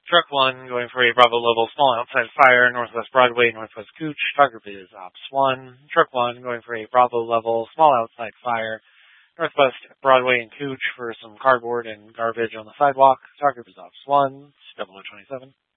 Truck 1 going for a Bravo level small outside fire, Northwest Broadway, Northwest Cooch. Target is Ops 1. Truck 1 going for a Bravo level small outside fire, Northwest Broadway and Cooch for some cardboard and garbage on the sidewalk. Target is Ops 1. 0027.